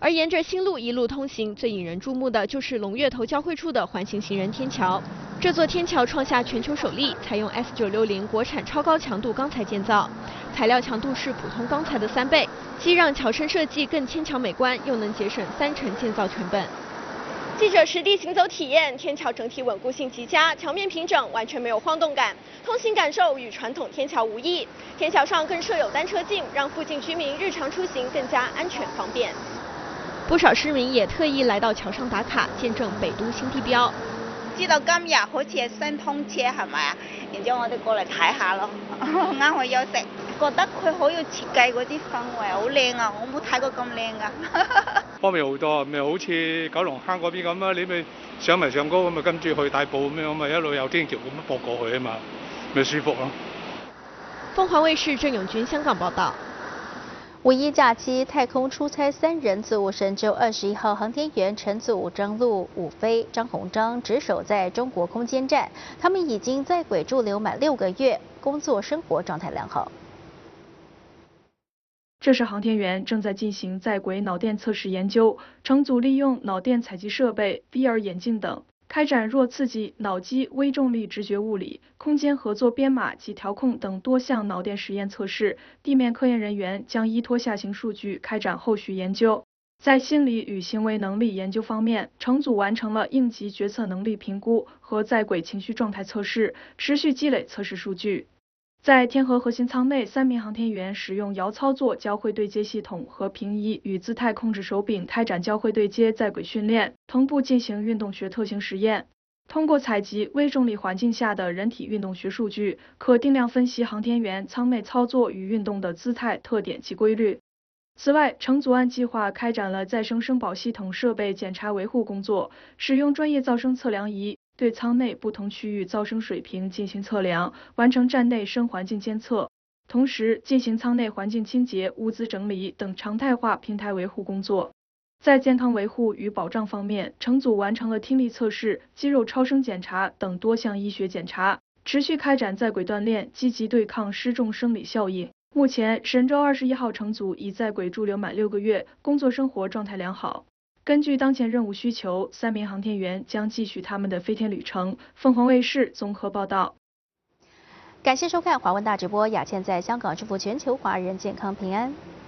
而沿着新路一路通行，最引人注目的就是龙跃头交汇处的环形行人天桥。这座天桥创下全球首例，采用 S960国产超高强度钢材建造，材料强度是普通钢材的3倍，既让桥身设计更轻巧美观，又能节省30%建造成本。记者实地行走体验，天桥整体稳固性极佳，桥面平整，完全没有晃动感，通行感受与传统天桥无异。天桥上更设有单车径，让附近居民日常出行更加安全方便。不少市民也特意来到桥上打卡，見證北都新地標。 知道今日好似係新通車係咪啊？然之後我哋過嚟睇下咯，啱去休息。覺得佢好有設計嗰啲氛圍，好靚啊！我冇睇過咁靚噶。 方便好多，咪好似九龍坑嗰邊咁啊！你咪上埋上高咁啊，跟住去大埔咁樣，咪一路有天橋咁樣駁過去啊嘛，咪舒服咯。 鳳凰衛視鄭永軍香港報道。 五一假期，太空出差3人自务神舟21号航天员陈祖、张陆、伍飞、张鸿章值守在中国空间站，他们已经在轨驻留满6个月，工作生活状态良好。 这时，航天员正在进行在轨脑电测试研究，乘组利用脑电采集设备、VR 眼镜等，开展弱刺激脑机微重力直觉物理、空间合作编码及调控等多项脑电实验测试。地面科研人员将依托下行数据开展后续研究。在心理与行为能力研究方面，乘组完成了应急决策能力评估和在轨情绪状态测试，持续积累测试数据。在天河核心舱内，3名航天员使用遥操作交会对接系统和平移与姿态控制手柄开展交会对接在轨训练，同步进行运动学特性实验。通过采集微重力环境下的人体运动学数据，可定量分析航天员舱内操作与运动的姿态特点及规律。此外，乘组按计划开展了再生生保系统设备检查维护工作，使用专业噪声测量仪对舱内不同区域噪声水平进行测量，完成站内声环境监测，同时进行舱内环境清洁、物资整理等常态化平台维护工作。在健康维护与保障方面，乘组完成了听力测试、肌肉超声检查等多项医学检查，持续开展在轨锻炼，积极对抗失重生理效应。目前，神舟21号乘组已在轨驻留满6个月，工作生活状态良好。根据当前任务需求，3名航天员将继续他们的飞天旅程。凤凰卫视综合报道。 感谢收看华文大直播，雅倩在香港祝福全球华人健康平安。